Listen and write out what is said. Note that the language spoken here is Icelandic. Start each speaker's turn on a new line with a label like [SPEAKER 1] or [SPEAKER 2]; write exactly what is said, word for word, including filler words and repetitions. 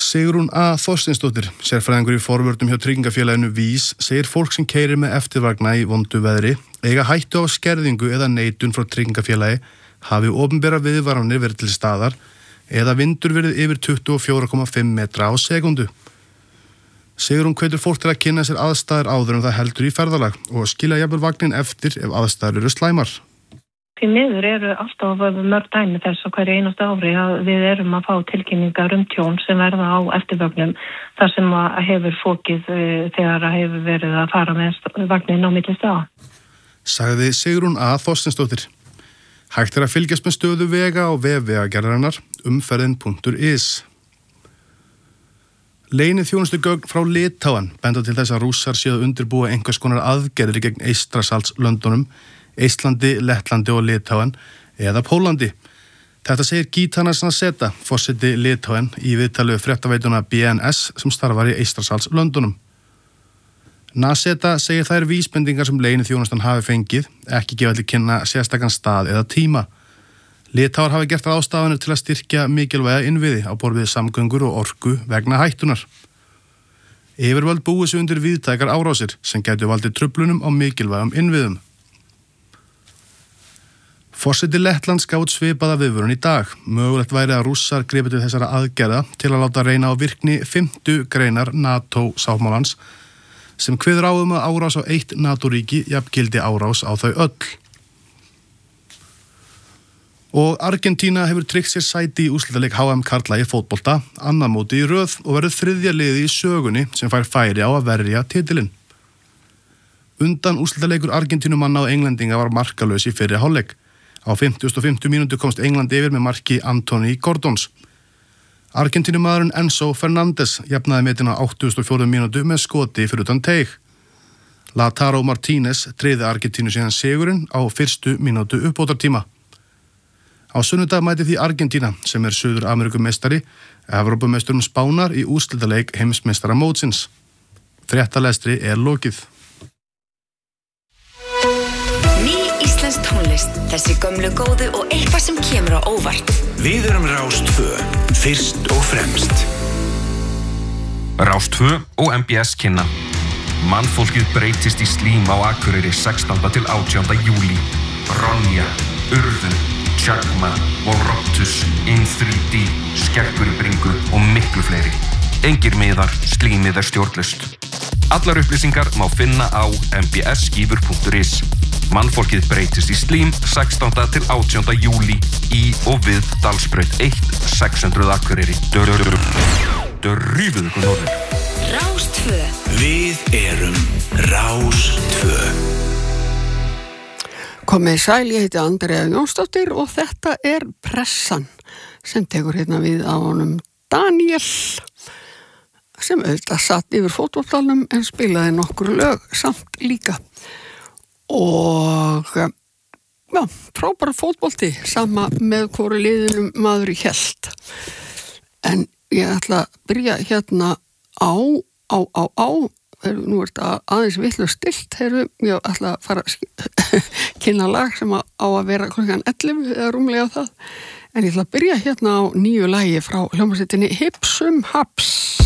[SPEAKER 1] Sigrún A. Þorsteinsdóttir, sérfræðingur í forvörnum hjá tryggingafélaginu Vís, segir fólk sem keyrir með eftirvagna í vondu veðri eiga hættu á skerðingu eða neitun frá tryggingafélagi hafi opinbera viðvaranir verið til staðar eða vindur verið yfir tuttugu og fjögur komma fimm metra á sekúndu. Sigrún hvetur fólk til að kynna sér aðstæður áður en það heldur í ferðalag og skilja jafnvel vagnin eftir ef aðstæður eru slæmar.
[SPEAKER 2] Því miður eru alltaf mörg dæmi þess á hverju einasta ári að við erum að fá tilkynningar um tjón sem verða á eftirvögnum þar sem að hefur fókið þegar að hefur verið að fara með vagnin á milli staða.
[SPEAKER 1] Sagði Sigrún A. Þorsteinsdóttir. Hægt er að fylgjast með stöðu vega og vef vegagerðarinnar umferðin punktur is. Leyni þjónustugögn frá Litáen benda til þess að Rússar séu að undirbúa einhvers konar aðgerðir gegn Eystrasaltslöndunum, Eistlandi, Lettlandi og Litáen eða Pólandi. Þetta segir Gitanas Nausėda, forseti Litáen, í viðtali við fréttaveituna B N S sem starfar í Eystrasaltslöndunum. Nausėda segir þær vísbendingar sem leyni þjónustan hafi fengið ekki gefa til kynna sérstakan stað eða tíma. Litáar hafi gert ráðstafanir til að styrkja mikilvæga innviði á borð við samgöngur og orku vegna hættunar. Yfirvöld búið sig undir víðtækar árásir sem gætu valdið truflunum á mikilvægum innviðum. Forseti Lettlands gaf út svipaða viðvörun í dag. Mögulegt væri að Rússar gripu til þessara aðgerða til að láta reyna á virkni fimmtu greinar NATO-sáttmálans sem kveður á um að árás á eitt NATO-ríki jafngildi árás á þau öll. Og Argentína hefur tryggt sér sæti í úrslitaleik H M karla í fótbolta, annað móti í röð og verður þriðja liði í sögunni sem fær færi á að verja titilinn. Undan úrslitaleikur Argentínumanna og Englendinga var markalaus í fyrri hálfleik. Á fimmtugasta og fimmtu mínútu komst England yfir með marki Anthony Gordons. Argentínumaðurinn Enzo Fernandez jafnaði metin á áttugasta og fjórðu mínútu með skoti fyrir utan teig. Lautaro Martínez tryggði Argentínu síðan sigurinn á fyrstu mínútu uppbótartíma. Á sunnudag mæti því Argentína sem er Suður-Ameríkumeistari, Evrópumeisturum Spánar í úrslitaleik heimsmeistara mótsins. Fréttalestri er lokið.
[SPEAKER 3] Íslensk tónlist, þessi gömlu góðu og eitthvað sem kemur á óvart.
[SPEAKER 4] Við erum Rás tvö, fyrst og fremst.
[SPEAKER 5] Rás tvö og M B S kynna. Mannfólkið breytist í slím á Akureyri sextánda til átjánda júlí. Ronja, Urðun, Tjagma og Rottus, In þrjú D, Skeggur í bringu og miklu fleiri. Engir miðar, slímið er stjórnlaust. Allar upplýsingar má finna á m b s skífur punktur is. Mannfólkið breytist í slím sextánda til átjánda júlí í og við Dalsbraut eitt sex hundruð Akureyri. Dörrífið ykkur norður.
[SPEAKER 3] Rás tvö.
[SPEAKER 4] Við erum Rás tvö.
[SPEAKER 6] Komið sæl, ég heiti Andrea Jónsdóttir og þetta er Pressan sem tekur hérna við á honum Daniel sem auðvitað satt yfir fótboltanum en spilaði nokkur lög samt líka. Og já, frábæra fótbolti sama með hvoru liðinum maður í hélt. En ég ætla að byrja hérna á, á, á, á, heru, nú er þetta aðeins vitlaust stillt, heru, ég ætla að fara að kynna lag sem á að vera klukkan ellefu eða rúmlega það. En ég ætla að byrja hérna á nýju lagi frá hljómsveitinni Hipsum Haps.